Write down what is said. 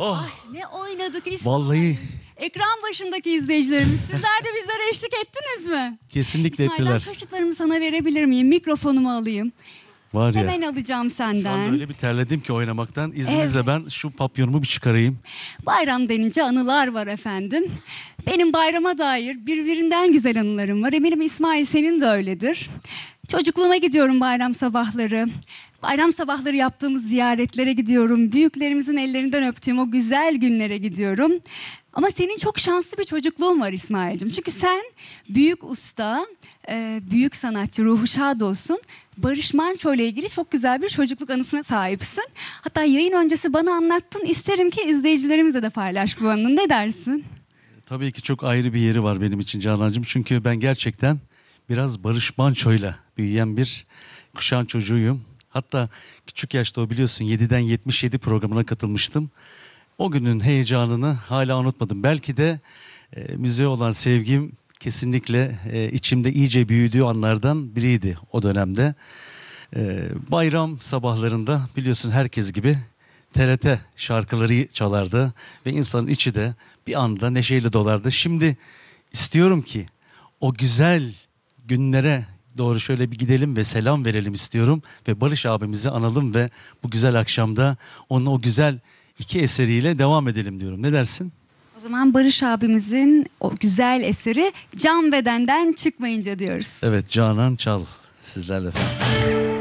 Oh, Ay, ne oynadık İsmail. vallahi Ekran başındaki izleyicilerimiz, sizler de bizlere eşlik ettiniz mi? kesinlikle İsmail, ben ettiler. kaşıklarımı sana verebilir miyim? Mikrofonumu alayım. Var ya. Hemen alacağım Şu anda senden. öyle bir terledim ki oynamaktan. İzninizle Evet. ben şu papyonumu bir çıkarayım. Bayram denince anılar var efendim. Benim bayrama dair birbirinden güzel anılarım var. Eminim İsmail senin de öyledir. Çocukluğuma gidiyorum bayram sabahları. Bayram sabahları yaptığımız ziyaretlere gidiyorum. Büyüklerimizin ellerinden öptüğüm o güzel günlere gidiyorum. Ama senin çok şanslı bir çocukluğun var İsmail'cim. Çünkü sen büyük usta, büyük sanatçı, ruhu şad olsun, Barış Manço ile ilgili çok güzel bir çocukluk anısına sahipsin. Hatta yayın öncesi bana anlattın. İsterim ki izleyicilerimizle de paylaş bu anını. Ne dersin? Tabii ki çok ayrı bir yeri var benim için Canancığım. Çünkü ben gerçekten biraz Barış Manço'yla büyüyen bir kuşağın çocuğuyum. Hatta küçük yaşta o biliyorsun 7'den 77 programına katılmıştım. O günün heyecanını hala unutmadım. Belki de müziğe olan sevgim kesinlikle içimde iyice büyüdüğü anlardan biriydi o dönemde. Bayram sabahlarında biliyorsun herkes gibi TRT şarkıları çalardı ve insanın içi de bir anda neşeyle dolardı. Şimdi istiyorum ki o güzel günlere doğru şöyle bir gidelim ve selam verelim istiyorum ve Barış abimizi analım ve bu güzel akşamda onun o güzel iki eseriyle devam edelim diyorum. Ne dersin? O zaman Barış abimizin o güzel eseri Can Beden'den çıkmayınca diyoruz. Evet, Canan Çal sizlerle efendim.